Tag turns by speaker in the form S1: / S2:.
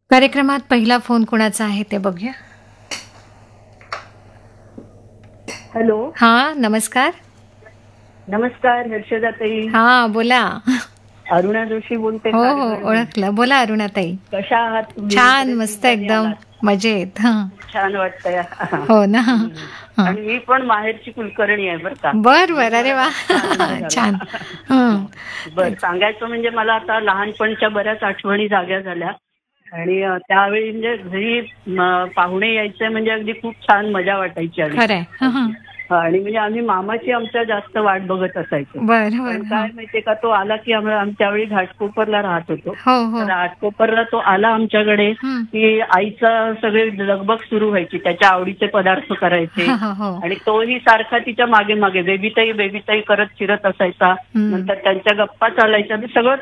S1: कार्यक्रमात पहिला फोन कोणाचा आहे ते बघूया.
S2: हॅलो.
S1: हा, नमस्कार.
S2: नमस्कार हर्षदाताई.
S1: हा, बोला.
S2: अरुणा जोशी बोलते.
S1: हो हो,
S2: खारघरवरून.
S1: ओळखलं. बोला अरुणाताई.
S2: कशा आहात तुम्ही?
S1: छान,
S2: बरेच
S1: मस्त,
S2: दिवसांनी
S1: एकदम
S2: आलात.
S1: मजेत. हं.
S2: छान वाटतंय.
S1: हो ना.
S2: आणि मी पण माहेरची कुलकर्णी आहे बरं का.
S1: बर बर, अरे वा. छान. हं.
S2: बर, सांगायचं म्हणजे मला आता लहानपणच्या बऱ्याच आठवणी जाग्या झाल्या. आणि त्यावेळी म्हणजे घरी पाहुणे यायचे म्हणजे अगदी खूप छान मजा वाटायची. आणि
S1: खरंय. हं.
S2: आणि म्हणजे आम्ही मामाची आमच्या जास्त वाट बघत असायचो.
S1: बर
S2: पण
S1: बर.
S2: काय माहितीये का, तो आला की आम्ही त्यावेळी घाटकोपरला राहत होतो.
S1: हो हो.
S2: तर घाटकोपरला तो आला आमच्याकडे
S1: हं.
S2: की आईचा सगळे लगबग सुरू व्हायची, त्याच्या आवडीचे पदार्थ करायचे.
S1: हो हो.
S2: आणि तोही सारखा तिच्या मागे मागे बेबीताई बेबीताई करत फिरत असायचा.
S1: हं.
S2: नंतर त्यांच्या गप्पा चालायच्या, सगळं